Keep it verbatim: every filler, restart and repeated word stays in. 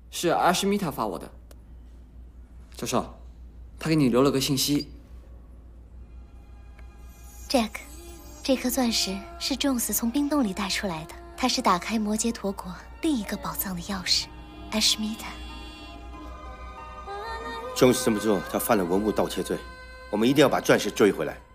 是阿什米塔发我的。教授，他给你留了个信息。 Jack， 这颗钻石是 Jones 从冰洞里带出来的，它是打开摩羯陀国另一个宝藏的钥匙。阿什米塔。 Jones 这么做，他犯了文物盗窃罪，我们一定要把钻石追回来。